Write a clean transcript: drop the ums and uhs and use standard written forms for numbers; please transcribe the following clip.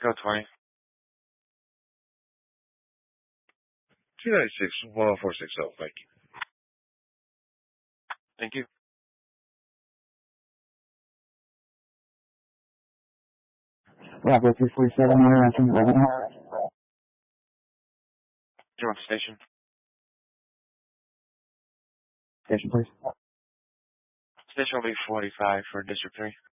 Go 20. 296, 10460. Thank you. Thank you. Bravo 247, interacting with Revenue. Do you want station? Station, please. Station will be 45 for District 3.